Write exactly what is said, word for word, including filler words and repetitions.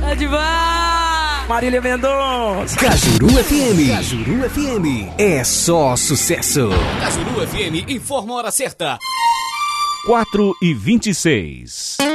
Pode vá! Marília Mendonça. Cajuru F M. Cajuru F M. É só sucesso. Cajuru F M informa a hora certa. quatro e vinte e seis.